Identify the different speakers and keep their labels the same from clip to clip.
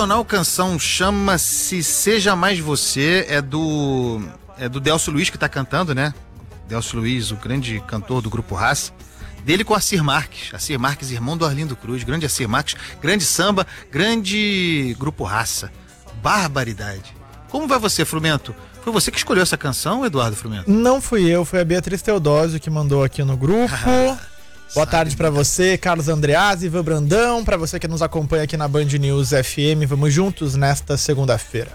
Speaker 1: A canção chama-se Seja Mais Você, é do Delcio Luiz que tá cantando, né? Delcio Luiz, o grande cantor do Grupo Raça. Dele com Assir Marques, irmão do Arlindo Cruz, grande Assir Marques, grande samba, grande Grupo Raça. Barbaridade. Como vai você, Frumento? Foi você que escolheu essa canção, Eduardo Frumento?
Speaker 2: Não fui eu, foi a Beatriz Teodósio que mandou aqui no grupo. Boa tarde pra você, Carlos Andreazzi, Ivan Brandão, pra você que nos acompanha aqui na Band News FM. Vamos juntos nesta segunda-feira.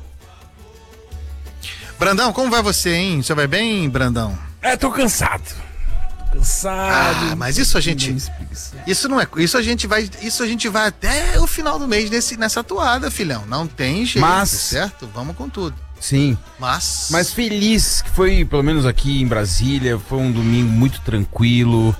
Speaker 1: Brandão, como vai você, hein? Você vai bem, Brandão?
Speaker 3: Tô cansado.
Speaker 1: Mas isso a gente... Isso a gente vai até o final do mês nessa toada, filhão. Não tem jeito, certo? Vamos com tudo.
Speaker 3: Sim. Mas feliz que foi, pelo menos aqui em Brasília, foi um domingo muito tranquilo.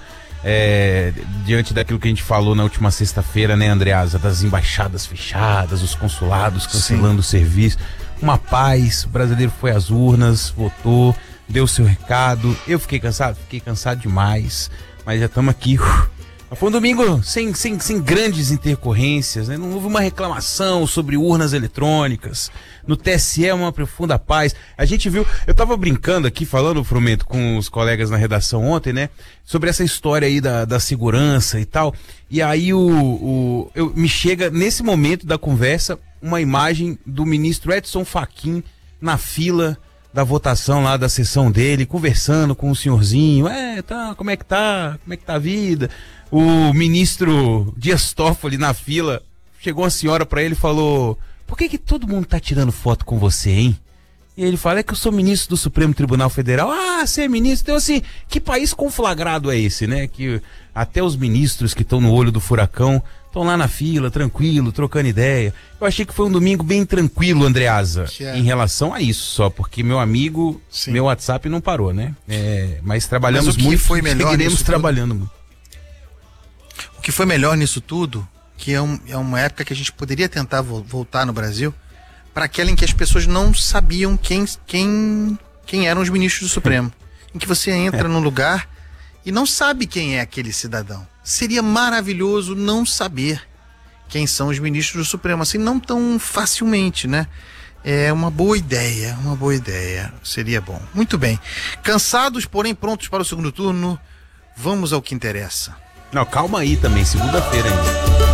Speaker 3: Diante daquilo que a gente falou na última sexta-feira, né, Andreasa? Das embaixadas fechadas, os consulados cancelando o serviço. Uma paz, o brasileiro foi às urnas, votou, deu seu recado. Eu fiquei cansado demais, mas já estamos aqui. Foi um domingo sem grandes intercorrências, né? Não houve uma reclamação sobre urnas eletrônicas. No TSE uma profunda paz. A gente viu, eu tava brincando aqui, falando, Frumento, com os colegas na redação ontem, né? Sobre essa história aí da segurança e tal. E aí me chega, nesse momento da conversa, uma imagem do ministro Edson Fachin na fila da votação lá da sessão dele, conversando com o senhorzinho. Como é que tá a vida? O ministro Dias Toffoli na fila, chegou uma senhora pra ele e falou: por que todo mundo tá tirando foto com você, hein? E ele fala: é que eu sou ministro do Supremo Tribunal Federal. Você é ministro? Então, assim, que país conflagrado é esse, né? Que até os ministros que estão no olho do furacão estão lá na fila, tranquilo, trocando ideia. Eu achei que foi um domingo bem tranquilo, Andreasa, em relação a isso só, porque meu amigo, meu WhatsApp não parou, né? Mas trabalhamos muito, seguiremos trabalhando muito.
Speaker 1: O que foi melhor nisso tudo, que é uma época que a gente poderia tentar voltar no Brasil, para aquela em que as pessoas não sabiam quem eram os ministros do Supremo. Em que você entra num lugar e não sabe quem é aquele cidadão. Seria maravilhoso não saber quem são os ministros do Supremo, assim, não tão facilmente, né? É uma boa ideia, seria bom. Muito bem. Cansados, porém prontos para o segundo turno, vamos ao que interessa.
Speaker 3: Não, calma aí também, segunda-feira ainda.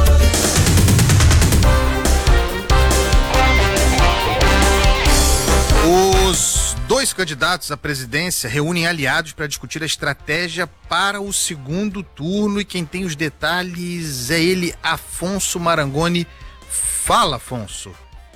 Speaker 1: Os dois candidatos à presidência reúnem aliados para discutir a estratégia para o segundo turno, e quem tem os detalhes é ele, Afonso Marangoni. Fala, Afonso.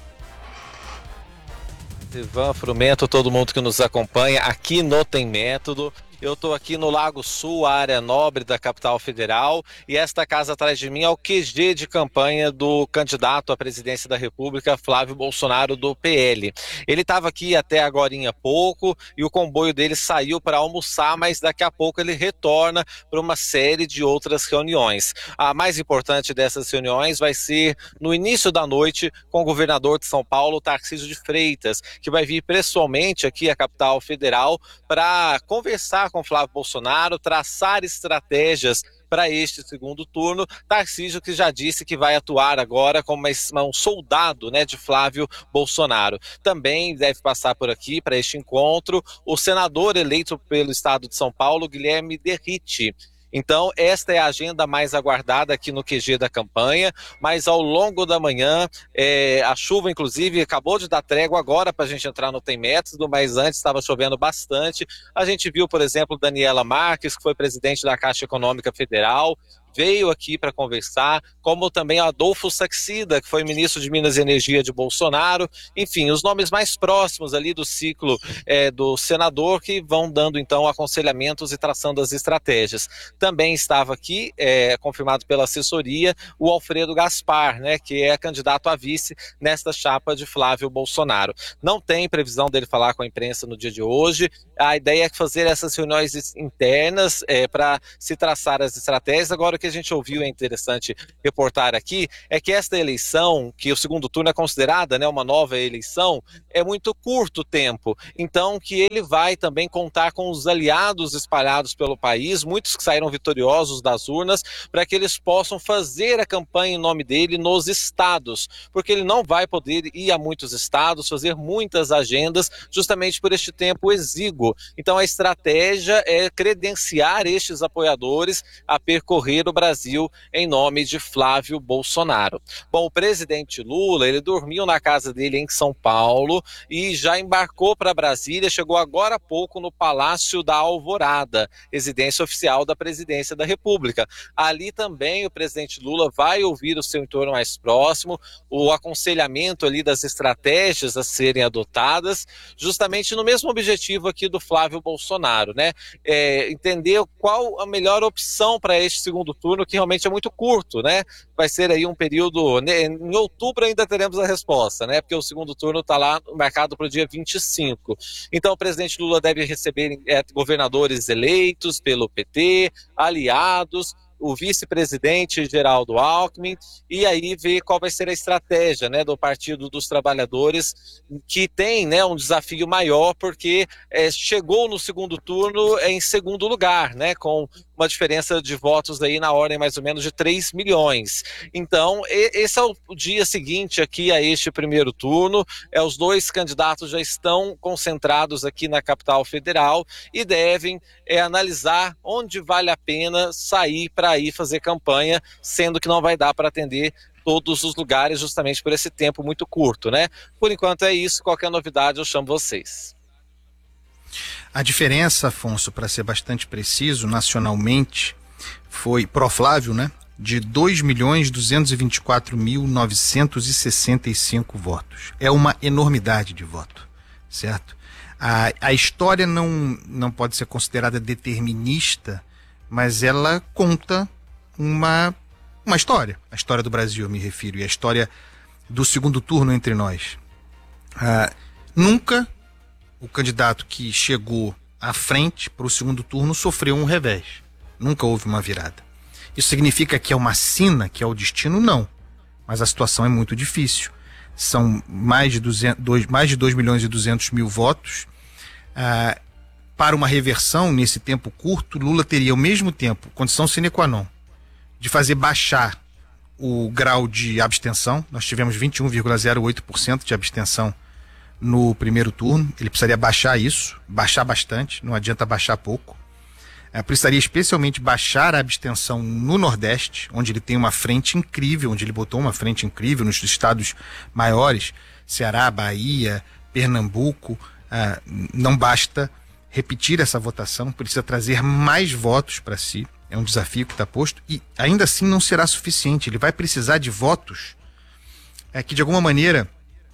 Speaker 4: Ivan, Frumento, todo mundo que nos acompanha aqui no Tem Método. Eu estou aqui no Lago Sul, a área nobre da capital federal, e esta casa atrás de mim é o QG de campanha do candidato à presidência da República, Flávio Bolsonaro, do PL. Ele estava aqui até agorinha há pouco e o comboio dele saiu para almoçar, mas daqui a pouco ele retorna para uma série de outras reuniões. A mais importante dessas reuniões vai ser no início da noite com o governador de São Paulo, Tarcísio de Freitas, que vai vir pessoalmente aqui à capital federal para conversar com Flávio Bolsonaro, traçar estratégias para este segundo turno. Tarcísio que já disse que vai atuar agora como um soldado, né, de Flávio Bolsonaro. Também deve passar por aqui para este encontro o senador eleito pelo estado de São Paulo, Guilherme Derrite. Então, esta é a agenda mais aguardada aqui no QG da campanha, mas ao longo da manhã, a chuva, inclusive, acabou de dar trégua agora para a gente entrar no Tem Método, mas antes estava chovendo bastante. A gente viu, por exemplo, Daniela Marques, que foi presidente da Caixa Econômica Federal, veio aqui para conversar, como também Adolfo Saxida, que foi ministro de Minas e Energia de Bolsonaro. Enfim, os nomes mais próximos ali do ciclo do senador, que vão dando então aconselhamentos e traçando as estratégias. Também estava aqui, confirmado pela assessoria, o Alfredo Gaspar, né, que é candidato a vice nesta chapa de Flávio Bolsonaro. Não tem previsão dele falar com a imprensa no dia de hoje. A ideia é fazer essas reuniões internas para se traçar as estratégias. Agora, que a gente ouviu, é interessante reportar aqui, é que esta eleição, que o segundo turno é considerada, né, uma nova eleição, é muito curto o tempo. Então, que ele vai também contar com os aliados espalhados pelo país, muitos que saíram vitoriosos das urnas, para que eles possam fazer a campanha em nome dele nos estados, porque ele não vai poder ir a muitos estados, fazer muitas agendas, justamente por este tempo exíguo. Então, a estratégia é credenciar estes apoiadores a percorrer o Brasil em nome de Flávio Bolsonaro. Bom, o presidente Lula, ele dormiu na casa dele em São Paulo e já embarcou para Brasília, chegou agora há pouco no Palácio da Alvorada, residência oficial da Presidência da República. Ali também o presidente Lula vai ouvir o seu entorno mais próximo, o aconselhamento ali das estratégias a serem adotadas, justamente no mesmo objetivo aqui do Flávio Bolsonaro, né? Entender qual a melhor opção para este segundo turno, que realmente é muito curto, né? Vai ser aí um período, né? Em outubro ainda teremos a resposta, né? Porque o segundo turno está lá marcado para o dia 25. Então o presidente Lula deve receber governadores eleitos pelo PT, aliados, o vice-presidente Geraldo Alckmin, e aí ver qual vai ser a estratégia, né, do Partido dos Trabalhadores, que tem, né, um desafio maior, porque chegou no segundo turno em segundo lugar, né, com uma diferença de votos aí na ordem mais ou menos de 3 milhões. Então, esse é o dia seguinte aqui a este primeiro turno. Os dois candidatos já estão concentrados aqui na capital federal e devem analisar onde vale a pena sair para ir fazer campanha, sendo que não vai dar para atender todos os lugares justamente por esse tempo muito curto, né? Por enquanto é isso. Qualquer novidade eu chamo vocês.
Speaker 1: A diferença, Afonso, para ser bastante preciso, nacionalmente, foi pro Flávio, né, de 2.224.965 votos. É uma enormidade de voto, certo? A história não pode ser considerada determinista, mas ela conta uma história. A história do Brasil, eu me refiro, e a história do segundo turno entre nós. Nunca o candidato que chegou à frente para o segundo turno sofreu um revés. Nunca houve uma virada. Isso significa que é uma sina, que é o destino? Não. Mas a situação é muito difícil. São mais de 2.200.000 votos. Para uma reversão nesse tempo curto, Lula teria ao mesmo tempo condição sine qua non de fazer baixar o grau de abstenção. Nós tivemos 21,08% de abstenção no primeiro turno. Ele precisaria baixar isso, baixar bastante, não adianta baixar pouco. Precisaria especialmente baixar a abstenção no Nordeste, onde ele tem uma frente incrível, onde ele botou uma frente incrível nos estados maiores, Ceará, Bahia, Pernambuco. Não basta repetir essa votação, precisa trazer mais votos para si. É um desafio que está posto e ainda assim não será suficiente. Ele vai precisar de votos que de alguma maneira,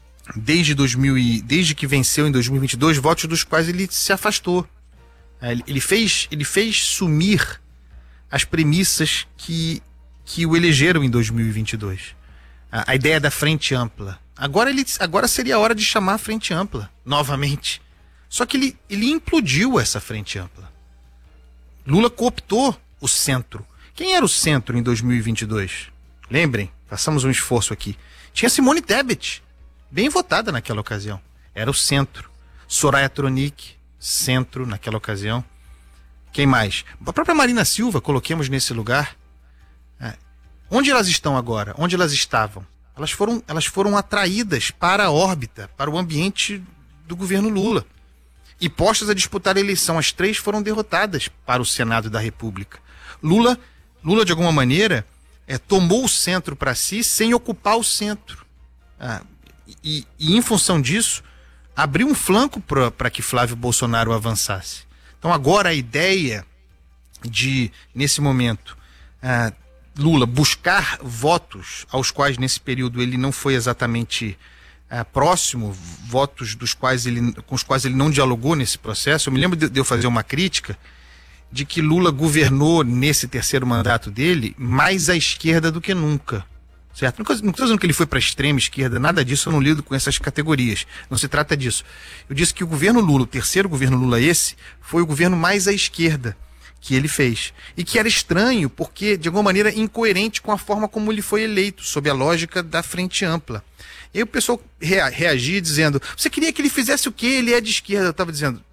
Speaker 1: desde que venceu em 2022, votos dos quais ele se afastou. Ele fez sumir as premissas que o elegeram em 2022. A ideia da frente ampla. Agora seria a hora de chamar a frente ampla novamente. Só que ele implodiu essa frente ampla. Lula cooptou o centro. Quem era o centro em 2022? Lembrem, façamos um esforço aqui. Tinha Simone Tebet, bem votada naquela ocasião. Era o centro. Soraya Tronic, centro naquela ocasião. Quem mais? A própria Marina Silva, coloquemos nesse lugar. Onde elas estão agora? Onde elas estavam? Elas foram atraídas para a órbita, para o ambiente do governo Lula. E postas a disputar a eleição. As três foram derrotadas para o Senado da República. Lula de alguma maneira, tomou o centro para si sem ocupar o centro. E em função disso, abriu um flanco para que Flávio Bolsonaro avançasse. Então agora a ideia de, nesse momento, Lula buscar votos aos quais nesse período ele não foi exatamente próximo, votos com os quais ele não dialogou nesse processo. Eu me lembro de eu fazer uma crítica de que Lula governou nesse terceiro mandato dele mais à esquerda do que nunca. Certo? Não estou dizendo que ele foi para a extrema esquerda, nada disso, eu não lido com essas categorias. Não se trata disso. Eu disse que o governo Lula, o terceiro governo Lula foi o governo mais à esquerda, que ele fez. E que era estranho, porque, de alguma maneira, incoerente com a forma como ele foi eleito, sob a lógica da Frente Ampla. E aí o pessoal reagia dizendo, você queria que ele fizesse o quê? Ele é de esquerda. Eu estava dizendo,